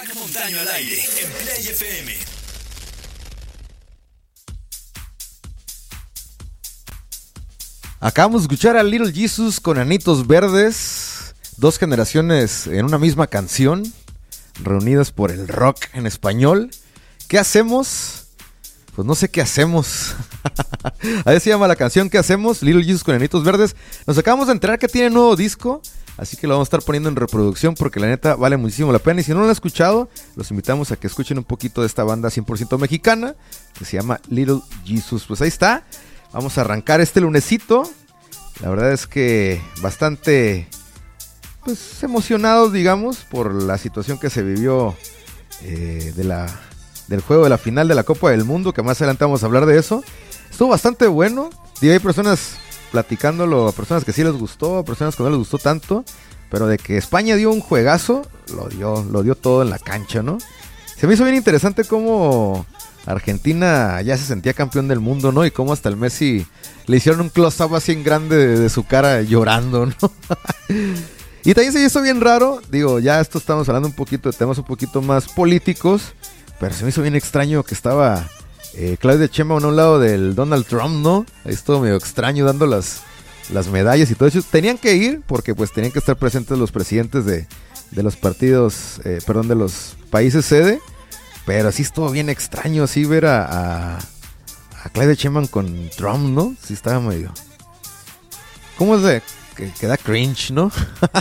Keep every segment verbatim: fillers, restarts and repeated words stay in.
Frank Montaño al aire en Play F M. Acabamos de escuchar a Little Jesus con Anitos Verdes, dos generaciones en una misma canción, reunidas por el rock en español. ¿Qué hacemos? Pues no sé qué hacemos. Ahí se llama la canción ¿Qué hacemos? Little Jesus con Anitos Verdes. Nos acabamos de enterar que tiene nuevo disco, así que lo vamos a estar poniendo en reproducción porque la neta vale muchísimo la pena. Y si no lo han escuchado, los invitamos a que escuchen un poquito de esta banda cien por ciento mexicana que se llama Little Jesus. Pues ahí está. Vamos a arrancar este lunesito. La verdad es que bastante pues emocionados, digamos, por la situación que se vivió eh, de la, del juego de la final de la Copa del Mundo, que más adelante vamos a hablar de eso. Estuvo bastante bueno. Y hay personas platicándolo, a personas que sí les gustó, a personas que no les gustó tanto, pero de que España dio un juegazo, lo dio, lo dio todo en la cancha, ¿no? Se me hizo bien interesante cómo Argentina ya se sentía campeón del mundo, ¿no? Y cómo hasta el Messi le hicieron un close-up así en grande de, de su cara llorando, ¿no? Y también se hizo bien raro, digo, ya esto estamos hablando un poquito de temas un poquito más políticos, pero se me hizo bien extraño que estaba eh, Claudia Sheinbaum a un lado del Donald Trump, ¿no? Ahí estuvo medio extraño dando las, las medallas y todo eso. Tenían que ir porque pues tenían que estar presentes los presidentes de, de los partidos, eh, perdón, de los países sede. Pero sí estuvo bien extraño así ver a, a, a Claudia Sheinbaum con Trump, ¿no? Sí estaba medio... ¿Cómo es de...? Que, que da cringe, ¿no?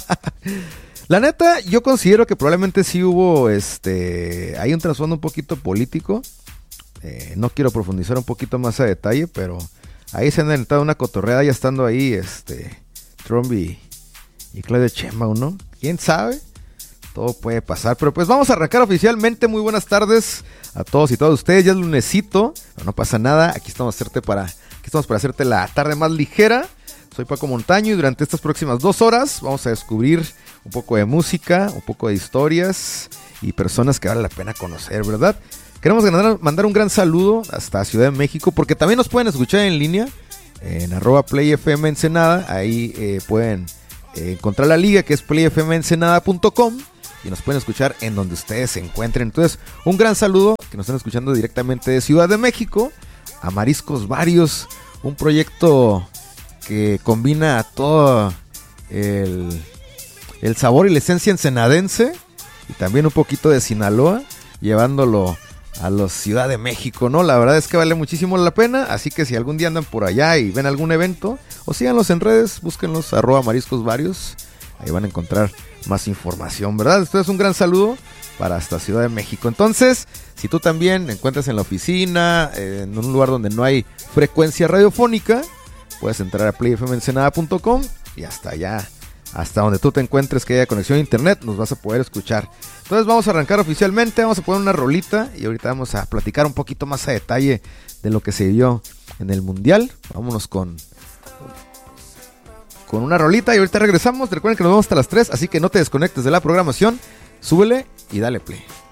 La neta, yo considero que probablemente sí hubo, este... Hay un trasfondo un poquito político. Eh, no quiero profundizar un poquito más a detalle, pero... Ahí se han entrado una cotorreada ya estando ahí, este... Trump y, y Claudia Sheinbaum, ¿no? ¿Quién sabe? Todo puede pasar, pero pues vamos a arrancar oficialmente. Muy buenas tardes a todos y todas ustedes. Ya es lunesito, pero no pasa nada. Aquí estamos, hacerte para, aquí estamos para hacerte la tarde más ligera. Soy Paco Montaño y durante estas próximas dos horas vamos a descubrir un poco de música, un poco de historias y personas que vale la pena conocer, ¿verdad? Queremos mandar un gran saludo hasta Ciudad de México, porque también nos pueden escuchar en línea en arroba playfm Ensenada. Ahí eh, pueden eh, encontrar la liga que es play f m ensenada punto com. Y nos pueden escuchar en donde ustedes se encuentren. Entonces, un gran saludo que nos están escuchando directamente de Ciudad de México. A Mariscos Varios, un proyecto que combina todo el, el sabor y la esencia ensenadense. Y también un poquito de Sinaloa, llevándolo a la Ciudad de México, ¿no? La verdad es que vale muchísimo la pena. Así que si algún día andan por allá y ven algún evento, o síganlos en redes, búsquenlos, arroba Mariscos Varios. Ahí van a encontrar más información, ¿verdad? Esto es un gran saludo para hasta Ciudad de México. Entonces, si tú también encuentras en la oficina, eh, en un lugar donde no hay frecuencia radiofónica, puedes entrar a play f m ensenada punto com y hasta allá, hasta donde tú te encuentres que haya conexión a internet, nos vas a poder escuchar. Entonces vamos a arrancar oficialmente, vamos a poner una rolita y ahorita vamos a platicar un poquito más a detalle de lo que se vio en el Mundial. Vámonos con... con una rolita y ahorita regresamos. Recuerden que nos vemos hasta las tres, así que no te desconectes de la programación. Súbele y dale play.